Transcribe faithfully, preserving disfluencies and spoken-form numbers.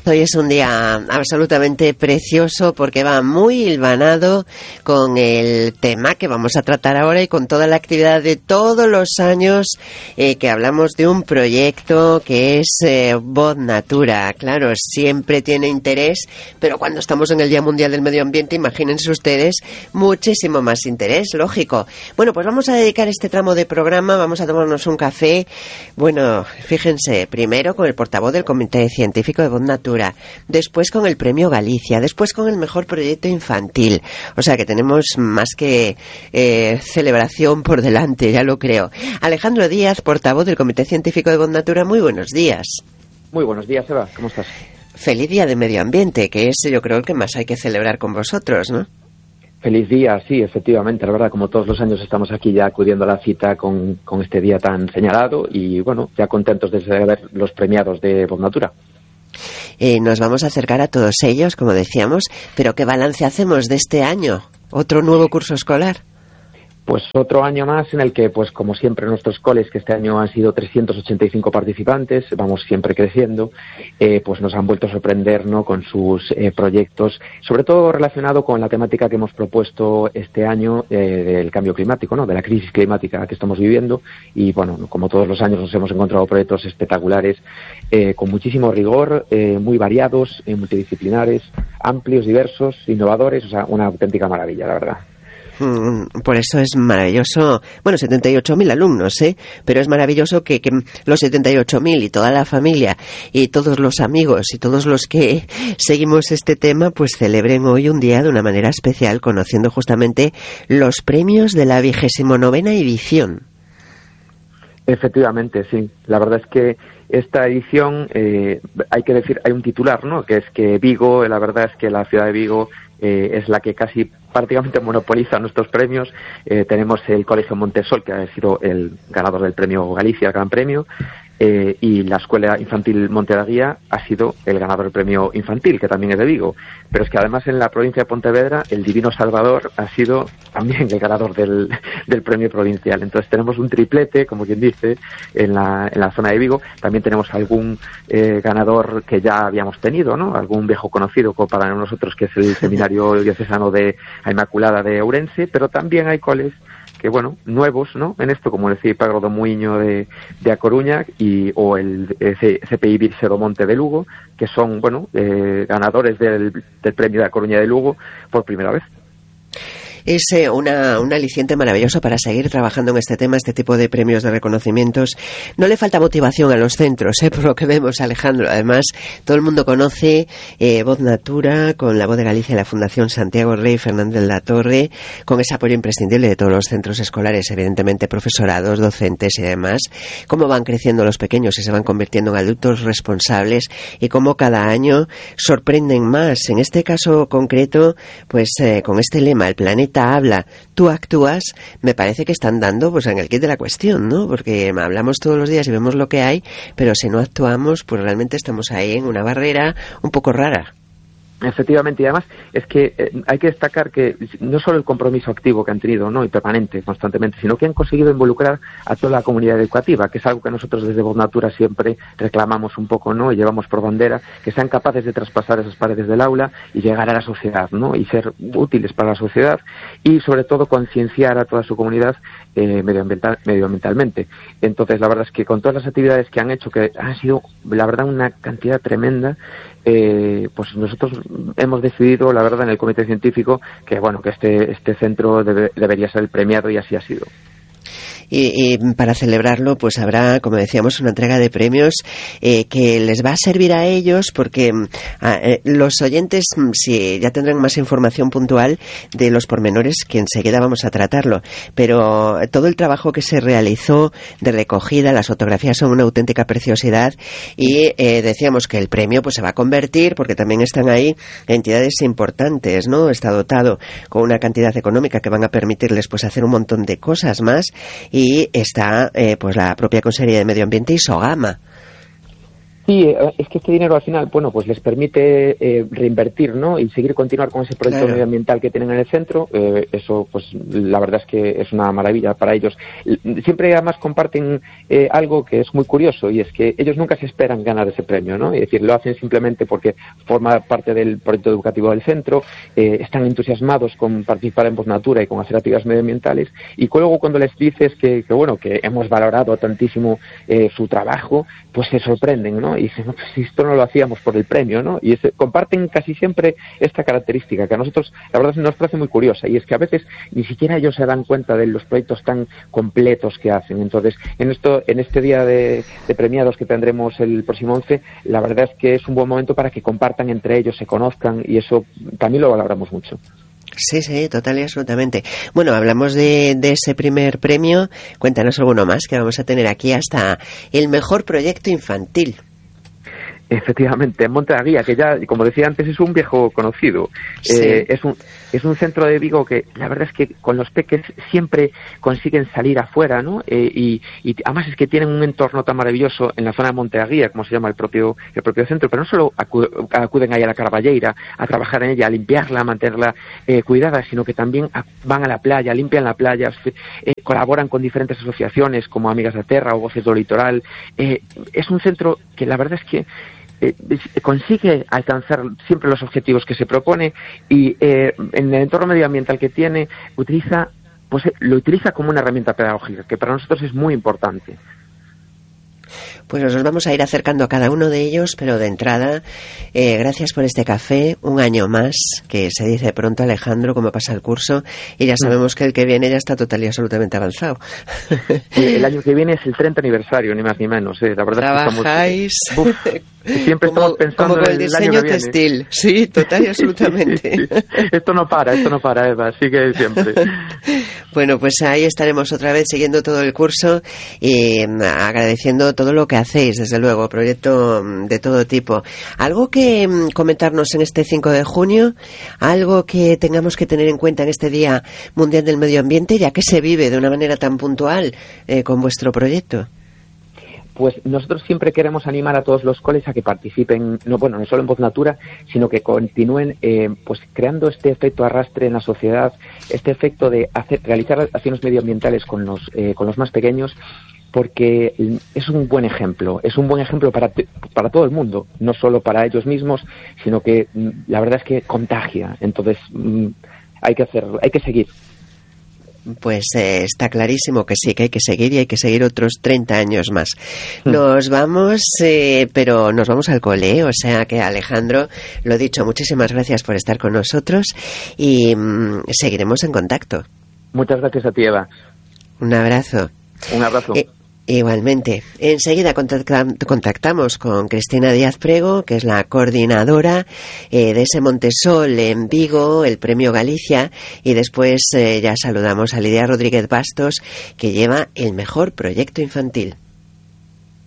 Hoy es un día absolutamente precioso porque va muy hilvanado con el tema que vamos a tratar ahora y con toda la actividad de todos los años eh, que hablamos de un proyecto que es eh, Voz Natura. Claro, siempre tiene interés, pero cuando estamos en el Día Mundial del Medio Ambiente, imagínense ustedes, muchísimo más interés, lógico. Bueno, pues vamos a dedicar este tramo de programa, vamos a tomarnos un café. Bueno, fíjense, primero con el portavoz del Comité Científico de Voz Natura, después con el Premio Galicia, después con el Mejor Proyecto Infantil. O sea que tenemos más que eh, celebración por delante, ya lo creo. Alejandro Díaz, portavoz del Comité Científico de Voz Natura, muy buenos días. Muy buenos días, Eva, ¿cómo estás? Feliz Día de Medio Ambiente, que es yo creo el que más hay que celebrar con vosotros, ¿no? Feliz día, sí, efectivamente, la verdad, como todos los años estamos aquí ya acudiendo a la cita con, con este día tan señalado y bueno, ya contentos de ver los premiados de Voz Natura. Eh, nos vamos a acercar a todos ellos, como decíamos, pero ¿qué balance hacemos de este año? ¿Otro nuevo curso escolar? Pues otro año más en el que, pues como siempre, nuestros coles, que este año han sido trescientos ochenta y cinco participantes, vamos siempre creciendo, eh, pues nos han vuelto a sorprender, ¿no?, con sus eh, proyectos, sobre todo relacionado con la temática que hemos propuesto este año eh, del cambio climático, ¿no?, de la crisis climática que estamos viviendo. Y bueno, como todos los años nos hemos encontrado proyectos espectaculares, eh, con muchísimo rigor, eh, muy variados, eh, multidisciplinares, amplios, diversos, innovadores, o sea, una auténtica maravilla, la verdad. Por eso es maravilloso, bueno, setenta y ocho mil alumnos, ¿eh? Pero es maravilloso que, que los setenta y ocho mil y toda la familia y todos los amigos y todos los que seguimos este tema, pues celebren hoy un día de una manera especial, conociendo justamente los premios de la vigésimo novena edición. Efectivamente, sí. La verdad es que esta edición, eh, hay que decir, hay un titular, ¿no?, que es que Vigo, la verdad es que la ciudad de Vigo eh, es la que casi prácticamente monopoliza nuestros premios. Eh, tenemos el Colegio Montesol, que ha sido el ganador del Premio Galicia, el Gran Premio, eh, y la Escuela Infantil Monte da Guía ha sido el ganador del Premio Infantil, que también es de Vigo. Pero es que además en la provincia de Pontevedra, el Divino Salvador ha sido también el ganador del, del Premio Provincial. Entonces tenemos un triplete, como quien dice, en la, en la zona de Vigo. También tenemos algún eh, ganador que ya habíamos tenido, ¿no?, algún viejo conocido como para nosotros, que es el Seminario Diocesano de Inmaculada de Ourense, pero también hay coles que, bueno, nuevos, ¿no?, en esto, como decía Pagro do Muiño de, de A Coruña, y, o el C P I Virse do Monte de Lugo, que son, bueno, eh, ganadores del, del Premio de A Coruña de Lugo por primera vez. Es eh, una, un aliciente maravilloso para seguir trabajando en este tema, este tipo de premios, de reconocimientos. No le falta motivación a los centros, eh, por lo que vemos, Alejandro. Además, todo el mundo conoce eh, Voz Natura, con la Voz de Galicia y la Fundación Santiago Rey Fernández de la Torre, con ese apoyo imprescindible de todos los centros escolares, evidentemente profesorados, docentes y demás. Cómo van creciendo los pequeños y se van convirtiendo en adultos responsables, y cómo cada año sorprenden más. En este caso concreto, pues eh, con este lema, el planeta habla, tú actúas, me parece que están dando pues en el kit de la cuestión, ¿no? Porque hablamos todos los días y vemos lo que hay, pero si no actuamos, pues realmente estamos ahí en una barrera un poco rara. Efectivamente, y además es que eh, hay que destacar que no solo el compromiso activo que han tenido, ¿no?, y permanente, constantemente, sino que han conseguido involucrar a toda la comunidad educativa, que es algo que nosotros desde Voz Natura siempre reclamamos un poco, ¿no?, y llevamos por bandera, que sean capaces de traspasar esas paredes del aula y llegar a la sociedad, ¿no?, y ser útiles para la sociedad, y sobre todo concienciar a toda su comunidad eh, medioambiental, medioambientalmente. Entonces, la verdad es que con todas las actividades que han hecho, que han sido, la verdad, una cantidad tremenda, eh, pues nosotros hemos decidido, la verdad, en el comité científico, que bueno, que este este centro debe, debería ser el premiado, y así ha sido. Y, y para celebrarlo, pues habrá, como decíamos, una entrega de premios eh, que les va a servir a ellos, porque a, eh, los oyentes sí, ya tendrán más información puntual de los pormenores, que enseguida vamos a tratarlo, pero todo el trabajo que se realizó de recogida, las fotografías son una auténtica preciosidad, y eh, decíamos que el premio pues se va a convertir, porque también están ahí entidades importantes, ¿no? Está dotado con una cantidad económica que van a permitirles pues hacer un montón de cosas más, y está eh, pues la propia Consejería de Medio Ambiente y Sogama. Sí, es que este dinero al final, bueno, pues les permite eh, reinvertir, ¿no? Y seguir continuar con ese proyecto claro. medioambiental que tienen en el centro. Eh, eso, pues, la verdad es que es una maravilla para ellos. Siempre además comparten eh, algo que es muy curioso, y es que ellos nunca se esperan ganar ese premio, ¿no? Es decir, lo hacen simplemente porque forma parte del proyecto educativo del centro, eh, están entusiasmados con participar en Postnatura y con hacer actividades medioambientales, y luego cuando les dices que, que bueno, que hemos valorado tantísimo eh, su trabajo, pues se sorprenden, ¿no? Y dicen, no, pues si esto no lo hacíamos por el premio, ¿no? Y ese, comparten casi siempre esta característica que a nosotros, la verdad, nos parece muy curiosa, y es que a veces ni siquiera ellos se dan cuenta de los proyectos tan completos que hacen. Entonces, en esto, en este día de, de premiados que tendremos el próximo once, la verdad es que es un buen momento para que compartan entre ellos, se conozcan, y eso también lo valoramos mucho. Sí, sí, total y absolutamente. Bueno, hablamos de, de ese primer premio. Cuéntanos alguno más que vamos a tener aquí, hasta el mejor proyecto infantil. Efectivamente, en Monte Aguía, que ya, como decía antes, es un viejo conocido. Sí. Eh, es un es un centro de Vigo que la verdad es que con los peques siempre consiguen salir afuera, ¿no? Eh, y, y además es que tienen un entorno tan maravilloso en la zona de Monte Aguía, como se llama el propio el propio centro, pero no solo acuden, acuden ahí a la Carballeira a trabajar en ella, a limpiarla, a mantenerla eh, cuidada, sino que también a, van a la playa, limpian la playa, eh, colaboran con diferentes asociaciones como Amigas de Terra o Voces do Litoral. Eh, es un centro que la verdad es que Eh, consigue alcanzar siempre los objetivos que se propone, y eh, en el entorno medioambiental que tiene utiliza pues lo utiliza como una herramienta pedagógica, que para nosotros es muy importante. Pues nos vamos a ir acercando a cada uno de ellos, pero de entrada, eh, gracias por este café, un año más, que se dice pronto, Alejandro, como pasa el curso, y ya sabemos que el que viene ya está total y absolutamente avanzado. El año que viene es el treinta aniversario, ni más ni menos. Eh. La verdad Trabajáis es que estamos, uf, siempre como, estamos pensando como con en el el año diseño que viene. textil, sí, total y absolutamente. Sí, sí, sí. Esto no para, esto no para, Eva, sigue siempre. Bueno, pues ahí estaremos otra vez siguiendo todo el curso y agradeciendo todo lo que hacéis, desde luego, proyecto de todo tipo. ¿Algo que comentarnos en este cinco de junio? ¿Algo que tengamos que tener en cuenta en este Día Mundial del Medio Ambiente, ya que se vive de una manera tan puntual eh, con vuestro proyecto? Pues nosotros siempre queremos animar a todos los coles a que participen, no bueno, no solo en Postnatura, sino que continúen eh, pues creando este efecto arrastre en la sociedad, este efecto de hacer, realizar acciones medioambientales con los eh, con los más pequeños, porque es un buen ejemplo, es un buen ejemplo para para todo el mundo, no solo para ellos mismos, sino que la verdad es que contagia. Entonces hay que hacer, hay que seguir. Pues eh, está clarísimo que sí, que hay que seguir, y hay que seguir otros treinta años más. Nos vamos, eh, pero nos vamos al cole, o sea que, Alejandro, lo dicho, muchísimas gracias por estar con nosotros, y mmm, seguiremos en contacto. Muchas gracias a ti, Eva. Un abrazo. Un abrazo. Eh, Igualmente. Enseguida contactamos con Cristina Díaz Prego, que es la coordinadora eh, de ese Montesol en Vigo, el Premio Galicia, y después eh, ya saludamos a Lidia Rodríguez Bastos, que lleva el mejor proyecto infantil.